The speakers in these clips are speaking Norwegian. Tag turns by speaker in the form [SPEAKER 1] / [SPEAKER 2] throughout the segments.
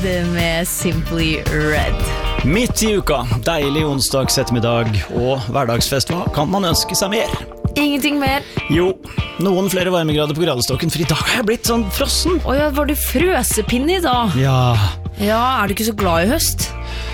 [SPEAKER 1] Red med Simply Red.
[SPEAKER 2] Midt i uka, deilig onsdags ettermiddag og hverdagsfest. Hva kan man ønske seg mer?
[SPEAKER 1] Ingenting mer.
[SPEAKER 2] Jo, noen flere varmegrader på gradestokken, for i dag har jeg blitt sånn frossen.
[SPEAKER 1] Åja, var du frøsepinne i dag?
[SPEAKER 2] Ja.
[SPEAKER 1] Ja, er du ikke så glad i høst?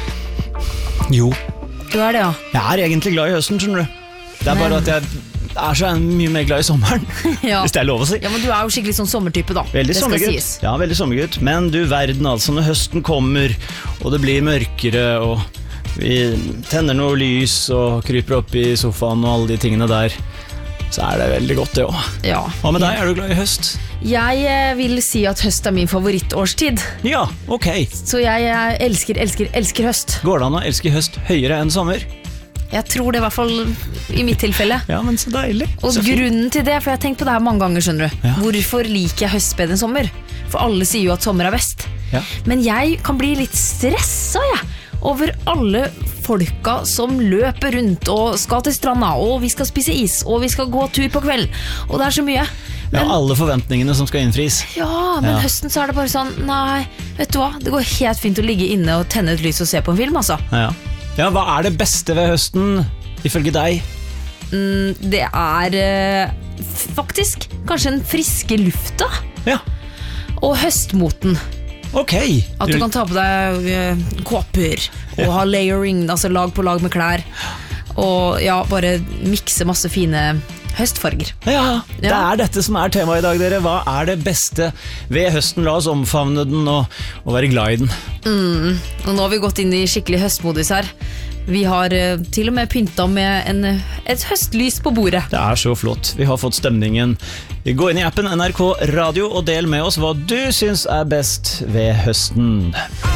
[SPEAKER 2] Jo.
[SPEAKER 1] Du er det, ja.
[SPEAKER 2] Jeg er egentlig glad i høsten, skjønner du. Det er bare at jeg er så mye mer glad i sommeren,
[SPEAKER 1] Ja.
[SPEAKER 2] hvis det er lov å si.
[SPEAKER 1] Ja, men du er jo skikkelig sånn sommertype da.
[SPEAKER 2] Veldig
[SPEAKER 1] Det skal
[SPEAKER 2] sommergutt.
[SPEAKER 1] sies.
[SPEAKER 2] Ja, veldig sommergutt. Men du verden altså, når høsten kommer, og det blir mørkere, og vi tenner noe lys, og kryper opp i sofaen og alle de tingene der, så er det veldig godt det også.
[SPEAKER 1] Ja.
[SPEAKER 2] Hva med deg? Er du glad i høst?
[SPEAKER 1] Jeg vil si at høst er min favorittårstid.
[SPEAKER 2] Ja, ok.
[SPEAKER 1] Så jeg elsker høst.
[SPEAKER 2] Går det an å elske høst høyere enn sommer?
[SPEAKER 1] Jeg tror det i hvert fall i mitt tilfelle.
[SPEAKER 2] Ja, men så deilig.
[SPEAKER 1] Og
[SPEAKER 2] Så fint.
[SPEAKER 1] grunnen til det, for jeg har tenkt på det her mange ganger, skjønner du.
[SPEAKER 2] Ja.
[SPEAKER 1] Hvorfor liker jeg høst bedre enn sommer? For alle sier jo at sommer er best.
[SPEAKER 2] Ja.
[SPEAKER 1] Men jeg kan bli litt stresset, over alle folka som løper rundt og skal til stranda, og vi skal spise is, og vi skal gå tur på kveld. Og det er så mye.
[SPEAKER 2] Ja, alle forventningene som skal innfris.
[SPEAKER 1] Ja, men
[SPEAKER 2] Ja.
[SPEAKER 1] høsten så er det bare sånn, nei, vet du hva? Det går helt fint å ligge inne og tenne et lys og se på en film, altså.
[SPEAKER 2] Ja. Ja, hva er det beste ved høsten, ifølge deg?
[SPEAKER 1] Det er faktisk kanskje den friske lufta
[SPEAKER 2] Ja,
[SPEAKER 1] og høstmoten.
[SPEAKER 2] ok.
[SPEAKER 1] At du kan ta på deg kåper og ha layering, altså lag på lag med klær. Og ja, bare mikse masse fine høstfarger.
[SPEAKER 2] Ja, det
[SPEAKER 1] Ja.
[SPEAKER 2] er dette som er temaet i dag, dere. Hva er det beste ved høsten? La oss omfavne den og være glad i den.
[SPEAKER 1] Og nå har vi gått inn i skikkelig høstmodus her. Vi har til og med pynta med et høstlys på bordet.
[SPEAKER 2] Det er så flott. Vi har fått stemningen. Gå inn i appen NRK Radio og del med oss hva du syns er best ved høsten.